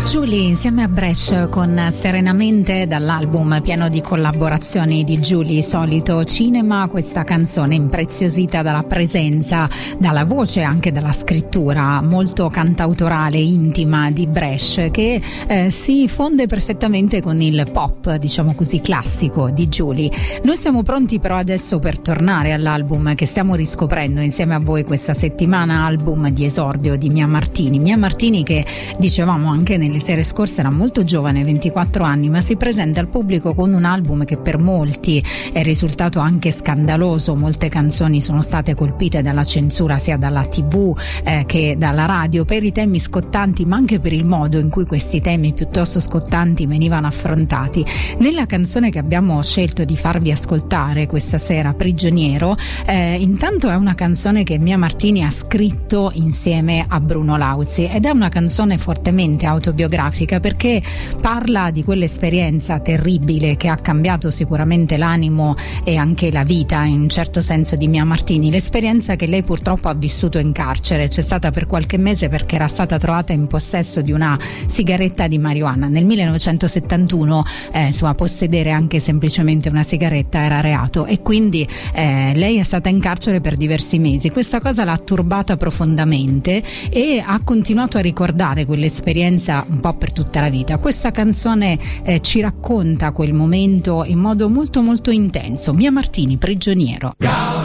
Giulia insieme a Brescia con Serenamente, dall'album pieno di collaborazioni di Giulia Solito Cinema. Questa canzone impreziosita dalla presenza, dalla voce e anche dalla scrittura molto cantautorale, intima di Brescia, che si fonde perfettamente con il pop, diciamo così, classico di Giulia. Noi siamo pronti però adesso per tornare all'album che stiamo riscoprendo insieme a voi questa settimana, album di esordio di Mia Martini che dicevamo anche nelle sere scorse era molto giovane, 24 anni, ma si presenta al pubblico con un album che per molti è risultato anche scandaloso. Molte canzoni sono state colpite dalla censura sia dalla TV che dalla radio per i temi scottanti, ma anche per il modo in cui questi temi piuttosto scottanti venivano affrontati. Nella canzone che abbiamo scelto di farvi ascoltare questa sera, Prigioniero, intanto è una canzone che Mia Martini ha scritto insieme a Bruno Lauzi ed è una canzone fortemente autobiografica perché parla di quell'esperienza terribile che ha cambiato sicuramente l'animo e anche la vita in un certo senso di Mia Martini, l'esperienza che lei purtroppo ha vissuto in carcere. C'è stata per qualche mese perché era stata trovata in possesso di una sigaretta di marijuana. Nel 1971 possedere anche semplicemente una sigaretta era reato e quindi lei è stata in carcere per diversi mesi. Questa cosa l'ha turbata profondamente e ha continuato a ricordare quell'esperienza un po' per tutta la vita. Questa canzone ci racconta quel momento in modo molto molto intenso. Mia Martini, Prigioniero.